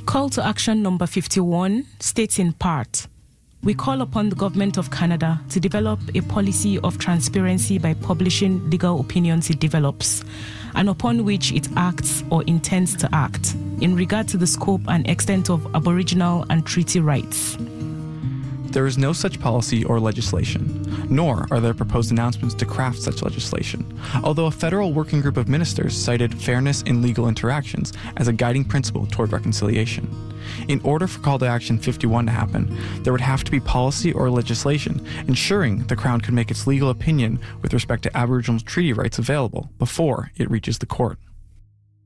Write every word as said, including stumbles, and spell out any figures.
Call to action number fifty-one states in part, we call upon the Government of Canada to develop a policy of transparency by publishing legal opinions it develops, and upon which it acts or intends to act, in regard to the scope and extent of Aboriginal and treaty rights. There is no such policy or legislation, nor are there proposed announcements to craft such legislation, although a federal working group of ministers cited fairness in legal interactions as a guiding principle toward reconciliation. In order for Call to Action fifty-one to happen, there would have to be policy or legislation ensuring the Crown could make its legal opinion with respect to Aboriginal treaty rights available before it reaches the court.